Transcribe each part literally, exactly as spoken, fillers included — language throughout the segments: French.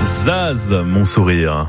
Zaz, mon sourire.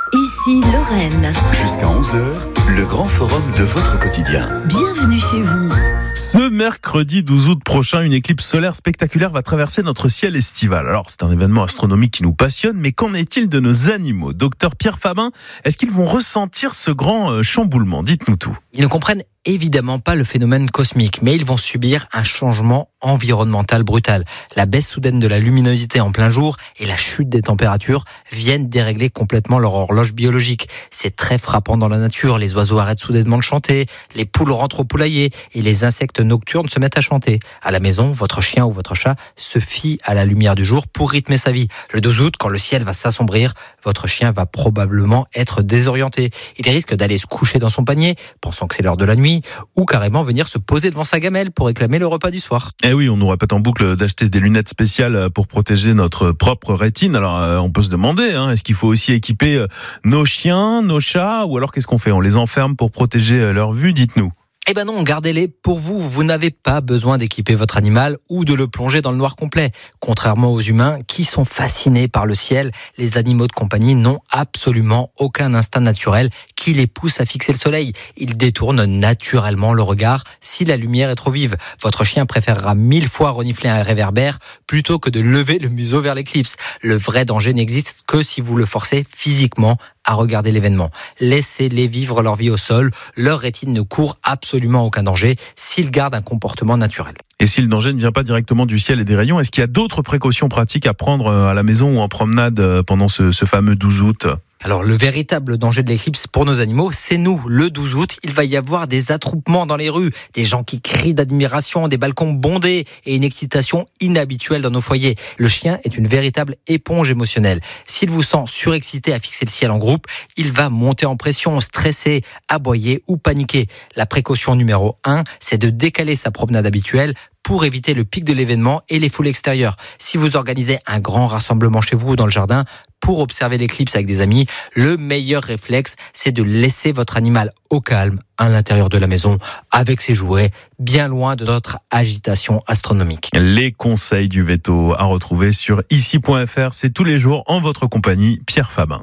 Ici Lorraine. Jusqu'à onze heures, le grand forum de votre quotidien. Bienvenue chez vous. Ce mercredi douze août prochain, une éclipse solaire spectaculaire va traverser notre ciel estival. Alors, c'est un événement astronomique qui nous passionne, mais qu'en est-il de nos animaux ? Docteur Pierre Fabin, est-ce qu'ils vont ressentir ce grand chamboulement ? Dites-nous tout. Ils ne comprennent évidemment pas le phénomène cosmique, mais ils vont subir un changement environnemental brutal. La baisse soudaine de la luminosité en plein jour et la chute des températures viennent dérégler complètement leur horloge biologique. C'est très frappant dans la nature. Les oiseaux arrêtent soudainement de chanter, les poules rentrent au poulailler et les insectes nocturnes se mettent à chanter. À la maison, votre chien ou votre chat se fie à la lumière du jour pour rythmer sa vie. Le douze août, quand le ciel va s'assombrir, votre chien va probablement être désorienté. Il risque d'aller se coucher dans son panier, pensant que c'est l'heure de la nuit, ou carrément venir se poser devant sa gamelle pour réclamer le repas du soir. Eh oui, on nous répète en boucle d'acheter des lunettes spéciales pour protéger notre propre rétine. Alors, euh, on peut se demander, hein, est-ce qu'il faut aussi équiper euh, nos chiens, nos chats, ou alors qu'est-ce qu'on fait ? On les enferme pour protéger euh, leur vue ? Dites-nous. Eh ben non, gardez-les pour vous. Vous n'avez pas besoin d'équiper votre animal ou de le plonger dans le noir complet. Contrairement aux humains qui sont fascinés par le ciel, les animaux de compagnie n'ont absolument aucun instinct naturel qui les pousse à fixer le soleil. Ils détournent naturellement le regard si la lumière est trop vive. Votre chien préférera mille fois renifler un réverbère plutôt que de lever le museau vers l'éclipse. Le vrai danger n'existe que si vous le forcez physiquement à regarder l'événement. Laissez-les vivre leur vie au sol. Leur rétine ne court absolument aucun danger s'ils gardent un comportement naturel. Et si le danger ne vient pas directement du ciel et des rayons, est-ce qu'il y a d'autres précautions pratiques à prendre à la maison ou en promenade pendant ce, ce fameux douze août ? Alors, le véritable danger de l'éclipse pour nos animaux, c'est nous. Le douze août, il va y avoir des attroupements dans les rues, des gens qui crient d'admiration, des balcons bondés et une excitation inhabituelle dans nos foyers. Le chien est une véritable éponge émotionnelle. S'il vous sent surexcité à fixer le ciel en groupe, il va monter en pression, stresser, aboyer ou paniquer. La précaution numéro un, c'est de décaler sa promenade habituelle pour éviter le pic de l'événement et les foules extérieures. Si vous organisez un grand rassemblement chez vous ou dans le jardin pour observer l'éclipse avec des amis, le meilleur réflexe, c'est de laisser votre animal au calme à l'intérieur de la maison avec ses jouets, bien loin de notre agitation astronomique. Les conseils du veto à retrouver sur ici point f r. C'est tous les jours en votre compagnie, Pierre Fabin.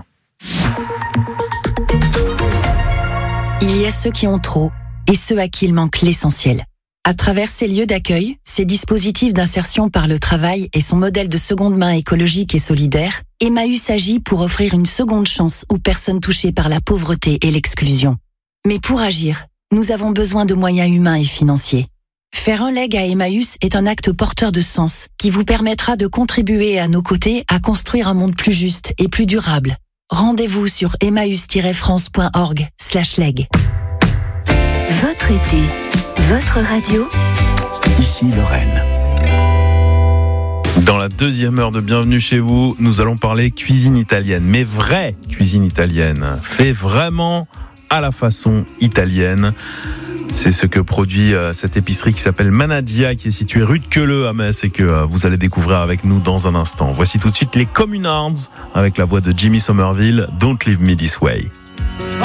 Il y a ceux qui ont trop et ceux à qui il manque l'essentiel. À travers ces lieux d'accueil, ces dispositifs d'insertion par le travail et son modèle de seconde main écologique et solidaire, Emmaüs agit pour offrir une seconde chance aux personnes touchées par la pauvreté et l'exclusion. Mais pour agir, nous avons besoin de moyens humains et financiers. Faire un leg à Emmaüs est un acte porteur de sens qui vous permettra de contribuer à nos côtés à construire un monde plus juste et plus durable. Rendez-vous sur emmaüs tiret france point org slash leg. Votre été, votre radio. Ici Lorraine. Dans la deuxième heure de Bienvenue chez vous, nous allons parler cuisine italienne, mais vraie cuisine italienne, fait vraiment à la façon italienne. C'est ce que produit cette épicerie qui s'appelle Managgia, qui est située rue de Queuleux à Metz et que vous allez découvrir avec nous dans un instant. Voici tout de suite les Communards avec la voix de Jimmy Somerville, Don't Leave Me This Way.